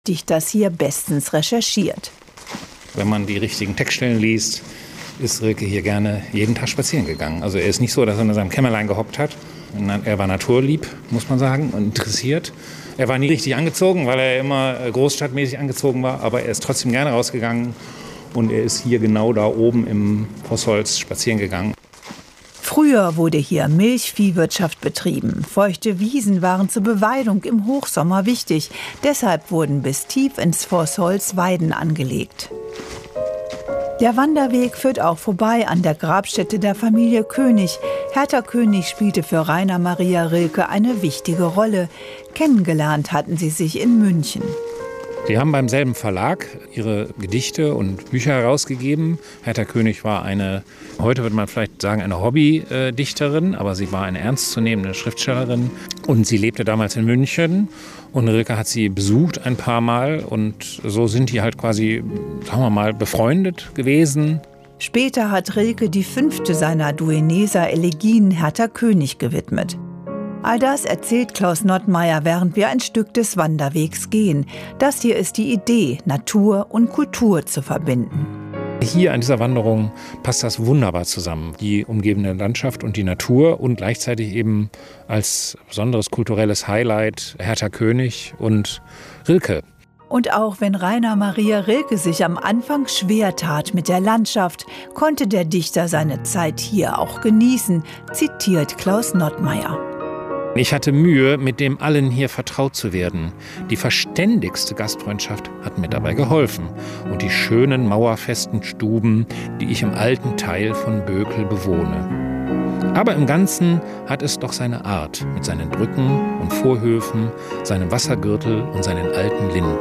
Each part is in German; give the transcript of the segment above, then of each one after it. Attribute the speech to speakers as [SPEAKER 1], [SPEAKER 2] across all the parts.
[SPEAKER 1] Dichters hier bestens recherchiert.
[SPEAKER 2] Wenn man die richtigen Textstellen liest, ist Rilke hier gerne jeden Tag spazieren gegangen. Also er ist nicht so, dass er in seinem Kämmerlein gehockt hat. Er war naturlieb, muss man sagen, und interessiert. Er war nie richtig angezogen, weil er immer großstadtmäßig angezogen war, aber er ist trotzdem gerne rausgegangen und er ist hier genau da oben im Vossholz spazieren gegangen.
[SPEAKER 1] Früher wurde hier Milchviehwirtschaft betrieben. Feuchte Wiesen waren zur Beweidung im Hochsommer wichtig. Deshalb wurden bis tief ins Vossholz Weiden angelegt. Der Wanderweg führt auch vorbei an der Grabstätte der Familie König. Hertha König spielte für Rainer Maria Rilke eine wichtige Rolle. Kennengelernt hatten sie sich in München.
[SPEAKER 2] Die haben beim selben Verlag ihre Gedichte und Bücher herausgegeben. Hertha König war heute würde man vielleicht sagen, eine Hobbydichterin, aber sie war eine ernstzunehmende Schriftstellerin. Und sie lebte damals in München und Rilke hat sie besucht ein paar Mal. Und so sind die halt quasi, sagen wir mal, befreundet gewesen.
[SPEAKER 1] Später hat Rilke die 5. seiner Dueneser Elegien Hertha König gewidmet. All das erzählt Klaus Nottmeyer, während wir ein Stück des Wanderwegs gehen. Das hier ist die Idee, Natur und Kultur zu verbinden.
[SPEAKER 2] Hier an dieser Wanderung passt das wunderbar zusammen. Die umgebende Landschaft und die Natur und gleichzeitig eben als besonderes kulturelles Highlight Hertha König und Rilke.
[SPEAKER 1] Und auch wenn Rainer Maria Rilke sich am Anfang schwer tat mit der Landschaft, konnte der Dichter seine Zeit hier auch genießen, zitiert Klaus Nottmeyer.
[SPEAKER 2] Ich hatte Mühe, mit dem allen hier vertraut zu werden. Die verständigste Gastfreundschaft hat mir dabei geholfen. Und die schönen, mauerfesten Stuben, die ich im alten Teil von Bökel bewohne. Aber im Ganzen hat es doch seine Art, mit seinen Brücken und Vorhöfen, seinem Wassergürtel und seinen alten Linden.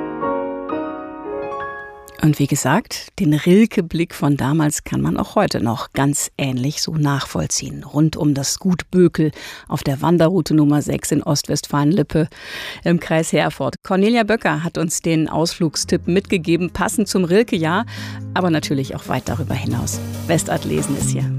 [SPEAKER 3] Und wie gesagt, den Rilke-Blick von damals kann man auch heute noch ganz ähnlich so nachvollziehen. Rund um das Gut Bökel auf der Wanderroute Nummer 6 in Ostwestfalen-Lippe im Kreis Herford. Cornelia Böcker hat uns den Ausflugstipp mitgegeben, passend zum Rilke-Jahr, aber natürlich auch weit darüber hinaus. Westart lesen ist hier.